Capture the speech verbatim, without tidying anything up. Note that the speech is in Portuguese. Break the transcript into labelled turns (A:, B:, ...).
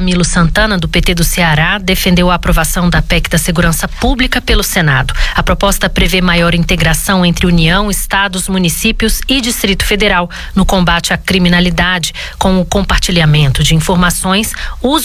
A: Camilo Santana, do P T do Ceará, defendeu a aprovação da P E C da Segurança Pública pelo Senado. A proposta prevê maior integração entre União, estados, municípios e Distrito Federal no combate à criminalidade, com o compartilhamento de informações, uso